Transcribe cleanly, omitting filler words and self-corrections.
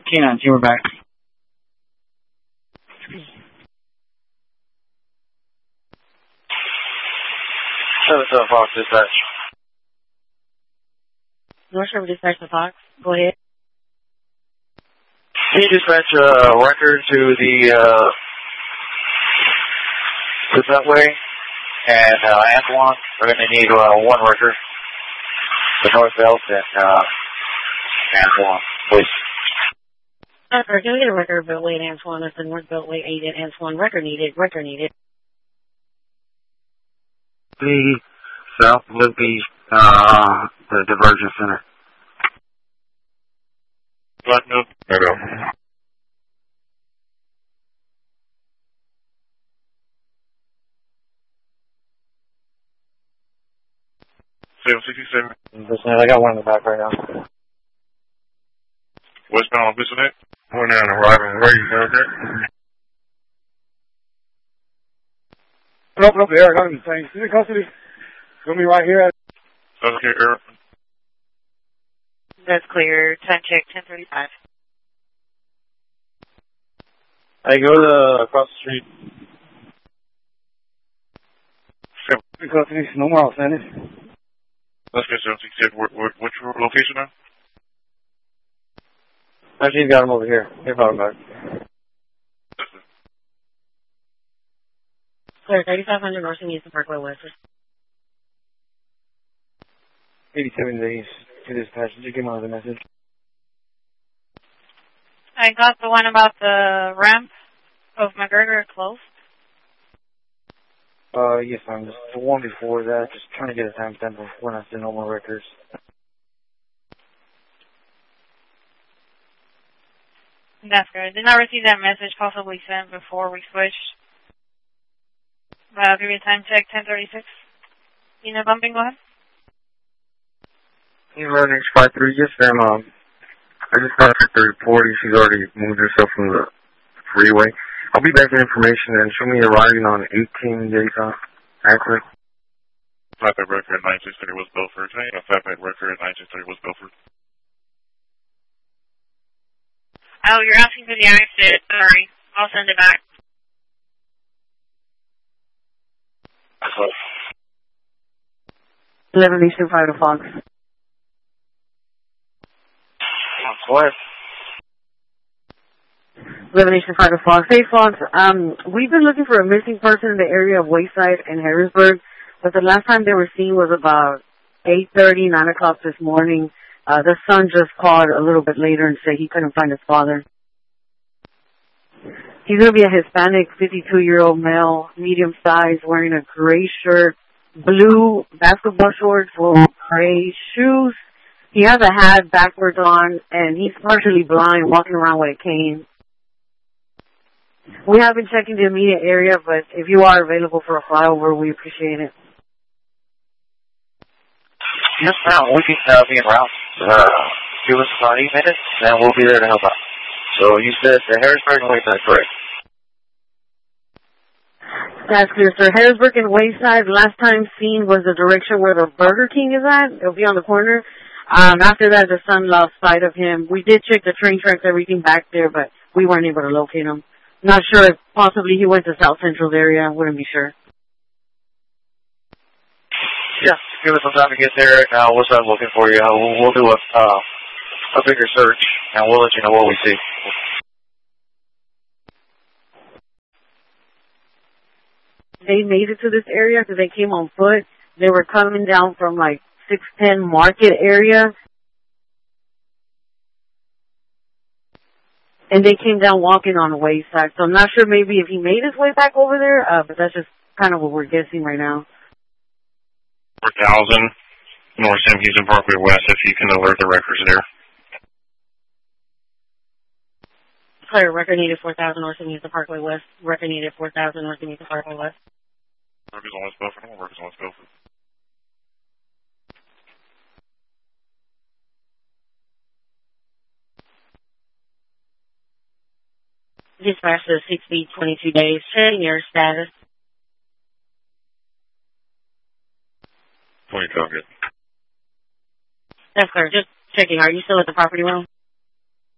K9, we're back. 7-7 Fox dispatch. North Shore dispatch to Fox. Go ahead. Can you dispatch a record to the Subway and Antoine? We're going to need one record. The North Belt and Antoine, please. Can we get a record Beltway and Antoine? That's the North Beltway 8 and Antoine. Record needed. Record needed. The South Loopy, the Divergent Center. Platinum. Hello. I got one in the back right now. Westbound on Bissonnet. Going down and arriving. Where are you going there? Open up the air. I got him in the He's in custody. It's going to be right here. Okay, air. That's clear. Time check, 10:35. I go to across the street. In custody. No more outstanding. Let's get 767. Which location now? Actually, he's got him over here. Here, follow back. Clear, 3500 North and East Parkway West. 87 days to dispatch. Did you get my other message? I got the one about the ramp of McGregor closed. Yes, ma'am. Just the one before that. Just trying to get a timestamp of when I send all my records. That's good. Did not receive that message possibly sent before we switched. Give me a time check, 10:36. You know bumping, go ahead. Learning 53, yes, ma'am. I just got her to report. She's already moved herself from the freeway. I'll be back with information and show me arriving on 18 Jason. Accurate. Flatbed record at 9630 West Belford. Flatbed record at 9630 West Belford. Oh, you're asking for the exit. Sorry. I'll send it back. Liberation 5 to Fox. Go ahead. Liberation 5 to Fox. Hey, Fox, we've been looking for a missing person in the area of Wayside and Harrisburg, but the last time they were seen was about 8:30, 9 o'clock this morning. The son just called a little bit later and said he couldn't find his father. He's going to be a Hispanic, 52-year-old male, medium size, wearing a gray shirt, blue basketball shorts with gray shoes. He has a hat backwards on, and he's partially blind, walking around with a cane. We have been checking the immediate area, but if you are available for a flyover, we appreciate it. Yes, ma'am. We can be en route. Give us about 8 minutes, and we'll be there to help out. So you said the Harrisburg and Wayside, correct? That's clear, sir. Harrisburg and Wayside, last time seen was the direction where the Burger King is at. It'll be on the corner. After that, the son lost sight of him. We did check the train tracks, everything back there, but we weren't able to locate him. Not sure if possibly he went to South Central's area. Wouldn't be sure. Yeah, give us some time to get there, and we'll start looking for you. We'll do a bigger search, and we'll let you know what we see. They made it to this area because they came on foot. They were coming down from like 610 Market area. And they came down walking on the Wayside. So I'm not sure maybe if he made his way back over there, but that's just kind of what we're guessing right now. 4000 North Sam Houston Parkway West, if you can alert the records there. Clear, record needed 4000 North Sam Houston Parkway West. Record needed 4000 North Sam Houston Parkway West. Workers on West Belford. Workers on West Belford. Dispatch to 60, 22 days. Checking your status. 20 target. That's clear. Just checking. Are you still at the property room?